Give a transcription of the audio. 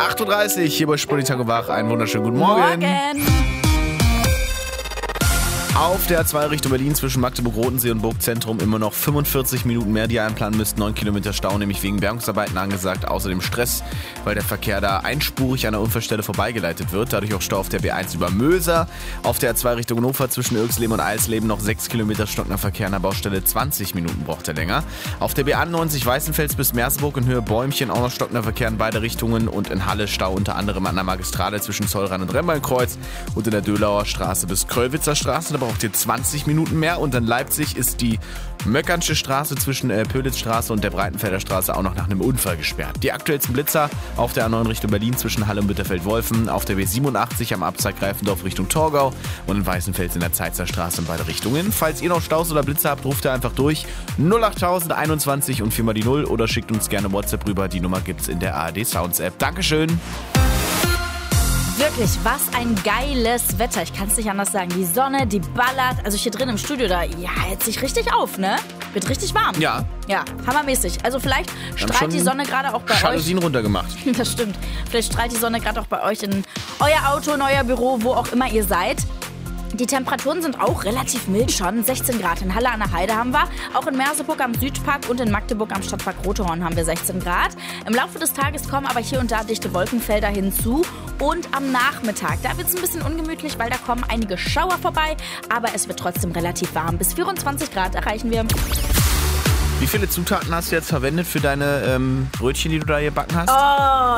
8:30 Uhr hier bei Spurnitango Wach. Einen wunderschönen guten Morgen. Auf der A2 Richtung Berlin zwischen Magdeburg-Rodensee und Burgzentrum immer noch 45 Minuten mehr, die ihr einplanen müsst. 9 Kilometer Stau, nämlich wegen Bergungsarbeiten angesagt. Außerdem Stress, weil der Verkehr da einspurig an der Unfallstelle vorbeigeleitet wird. Dadurch auch Stau auf der B1 über Möser. Auf der A2 Richtung Hannover zwischen Irxleben und Eisleben noch 6 Kilometer stockender Verkehr an der Baustelle. 20 Minuten braucht er länger. Auf der B91 Weißenfels bis Merseburg in Höhe Bäumchen auch noch stockender Verkehr in beide Richtungen. Und in Halle Stau unter anderem an der Magistrale zwischen Zollrhein und Remmbeinkreuz. Und in der Dölauer Straße bis Kröllwitzer Straße. Da braucht ihr 20 Minuten mehr. Und in Leipzig ist die Möckernsche Straße zwischen Pölitzstraße und der Breitenfelder Straße auch noch nach einem Unfall gesperrt. Die aktuellsten Blitzer auf der A9 Richtung Berlin zwischen Halle und Bitterfeld-Wolfen, auf der B87 am Abzweig Greifendorf Richtung Torgau und in Weißenfels in der Zeitzer Straße in beide Richtungen. Falls ihr noch Staus oder Blitzer habt, ruft ihr einfach durch 08000 21 und 4 mal die 0 oder schickt uns gerne WhatsApp rüber. Die Nummer gibt's in der ARD Sounds App. Dankeschön. Wirklich, was ein geiles Wetter. Ich kann es nicht anders sagen. Die Sonne, die ballert. Also hier drin im Studio, da hält sich richtig auf, ne? Wird richtig warm. Ja. Ja, hammermäßig. Also vielleicht strahlt die Sonne gerade auch bei euch. Jalousien runtergemacht. Das stimmt. Vielleicht strahlt die Sonne gerade auch bei euch in euer Auto, in euer Büro, wo auch immer ihr seid. Die Temperaturen sind auch relativ mild schon. 16 Grad in Halle an der Heide haben wir. Auch in Merseburg am Südpark und in Magdeburg am Stadtpark Rothorn haben wir 16 Grad. Im Laufe des Tages kommen aber hier und da dichte Wolkenfelder hinzu. Und am Nachmittag, da wird es ein bisschen ungemütlich, weil da kommen einige Schauer vorbei. Aber es wird trotzdem relativ warm. Bis 24 Grad erreichen wir. Wie viele Zutaten hast du jetzt verwendet für deine Brötchen, die du da gebacken hast? Oh,